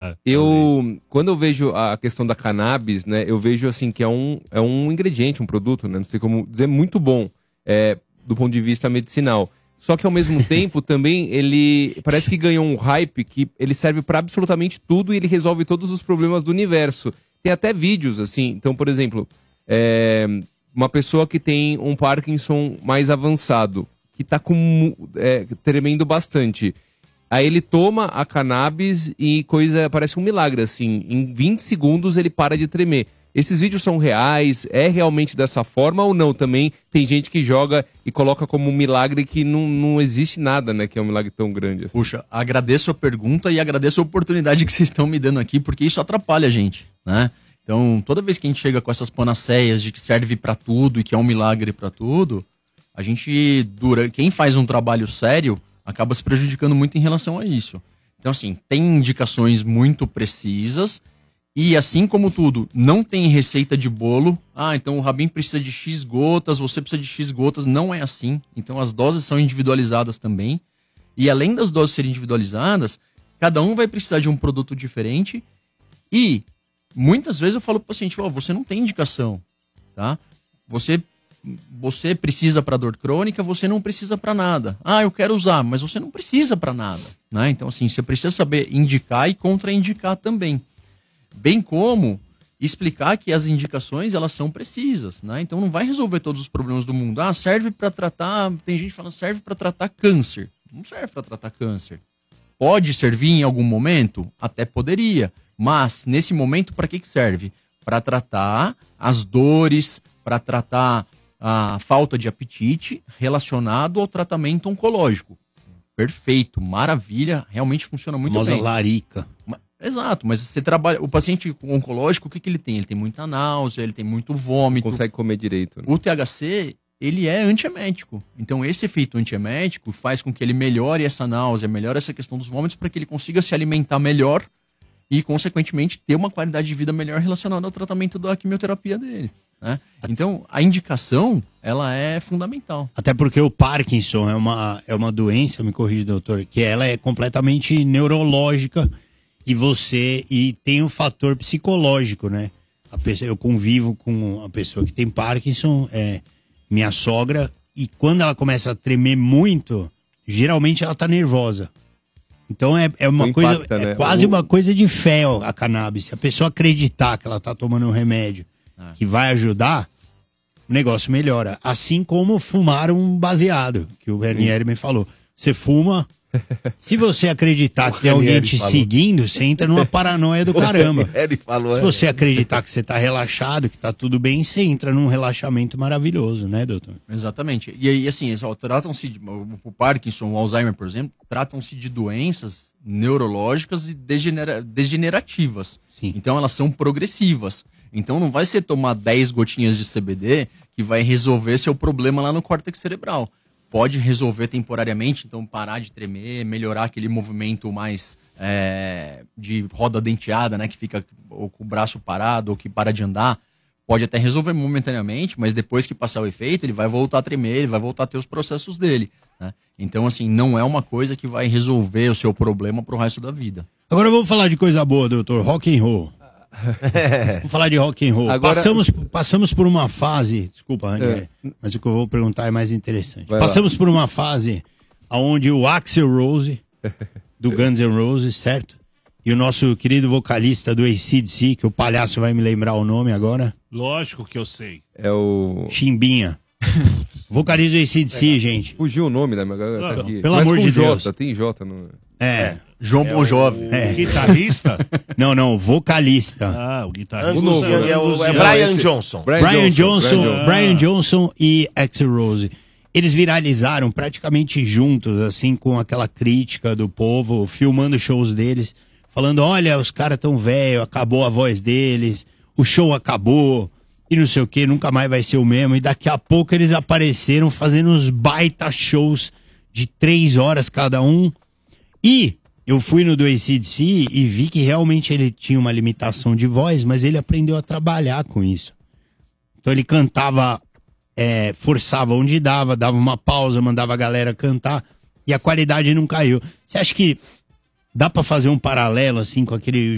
cara. Quando eu vejo a questão da cannabis, né, eu vejo assim que é um ingrediente, um produto, né, não sei como dizer, muito bom do ponto de vista medicinal. Só que ao mesmo tempo também ele parece que ganhou um hype que ele serve para absolutamente tudo e ele resolve todos os problemas do universo. Tem até vídeos assim, então por exemplo, uma pessoa que tem um Parkinson mais avançado, que tá tremendo bastante. Aí ele toma a cannabis e parece um milagre, assim. Em 20 segundos ele para de tremer. Esses vídeos são reais? É realmente dessa forma ou não? Também tem gente que joga e coloca como um milagre que não existe nada, né? Que é um milagre tão grande assim. Puxa, agradeço a pergunta e agradeço a oportunidade que vocês estão me dando aqui, porque isso atrapalha a gente, né? Então, toda vez que a gente chega com essas panaceias de que serve pra tudo e que é um milagre pra tudo, a gente, quem faz um trabalho sério, acaba se prejudicando muito em relação a isso. Então, assim, tem indicações muito precisas e, assim como tudo, não tem receita de bolo. Ah, então o Rabin precisa de X gotas, você precisa de X gotas. Não é assim. Então, as doses são individualizadas também. E, além das doses serem individualizadas, cada um vai precisar de um produto diferente. E, muitas vezes eu falo pro paciente, você não tem indicação, tá? Você precisa para dor crônica, você não precisa para nada. Ah, eu quero usar, mas você não precisa para nada, né? Então, assim, você precisa saber indicar e contraindicar também. Bem como explicar que as indicações, elas são precisas, né? Então, não vai resolver todos os problemas do mundo. Ah, serve para tratar... Tem gente falando, serve para tratar câncer. Não serve para tratar câncer. Pode servir em algum momento? Até poderia. Mas, nesse momento, para que serve? Para tratar as dores, para tratar a falta de apetite relacionado ao tratamento oncológico. Perfeito, maravilha, realmente funciona muito bem. Famosa larica. Exato, mas você trabalha... O paciente oncológico, o que ele tem? Ele tem muita náusea, ele tem muito vômito. Não consegue comer direito. Né? O THC, ele é antiemético. Então, esse efeito antiemético faz com que ele melhore essa náusea, melhore essa questão dos vômitos, para que ele consiga se alimentar melhor e, consequentemente, ter uma qualidade de vida melhor relacionada ao tratamento da quimioterapia dele. Né? Então, a indicação, ela é fundamental. Até porque o Parkinson é uma doença, me corrija, doutor, que ela é completamente neurológica e tem um fator psicológico, né? Eu convivo com uma pessoa que tem Parkinson, minha sogra, e quando ela começa a tremer muito, geralmente ela tá nervosa. Então é uma coisa, impacta, né? Quase uma coisa de fé, a cannabis. Se a pessoa acreditar que ela tá tomando um remédio que vai ajudar, o negócio melhora. Assim como fumar um baseado, que o Ranieri me falou. Você fuma, se você acreditar que tem alguém te seguindo, você entra numa paranoia do caramba. Se você acreditar que você tá relaxado, que tá tudo bem, você entra num relaxamento maravilhoso, né, doutor? Exatamente. E aí, assim, tratam-se, o Parkinson, o Alzheimer, por exemplo, tratam-se de doenças neurológicas e degenerativas. Sim. Então, elas são progressivas. Então não vai ser tomar 10 gotinhas de CBD que vai resolver seu problema lá no córtex cerebral. Pode resolver temporariamente, então parar de tremer, melhorar aquele movimento mais de roda denteada, né, que fica ou com o braço parado ou que para de andar. Pode até resolver momentaneamente, mas depois que passar o efeito, ele vai voltar a tremer, ele vai voltar a ter os processos dele. Né? Então, assim, não é uma coisa que vai resolver o seu problema pro resto da vida. Agora vamos falar de coisa boa, doutor. Rock and roll. Vamos falar de rock and roll. Agora, passamos por uma fase, desculpa, Ranieri, mas o que eu vou perguntar é mais interessante. Passamos por uma fase onde o Axl Rose, do Guns N' Roses, certo? E o nosso querido vocalista do AC/DC, que o palhaço vai me lembrar o nome agora. Lógico que eu sei. É o... Chimbinha. Vocalista do AC/DC, gente. Fugiu o nome da minha galera. Tá aqui. Pelo amor de Deus. Tem J no... João Bon Jovi. O guitarrista? Não, vocalista. Ah, o guitarrista. O novo, é Brian Johnson. Brian Johnson e Axl Rose. Eles viralizaram praticamente juntos, assim, com aquela crítica do povo, filmando shows deles, falando, olha, os caras tão velhos, acabou a voz deles, o show acabou, e não sei o que, nunca mais vai ser o mesmo. E daqui a pouco eles apareceram fazendo uns baita shows de 3 horas cada um. E eu fui no do AC/DC e vi que realmente ele tinha uma limitação de voz, mas ele aprendeu a trabalhar com isso. Então ele cantava, forçava onde dava uma pausa, mandava a galera cantar e a qualidade não caiu. Você acha que dá pra fazer um paralelo assim com aquele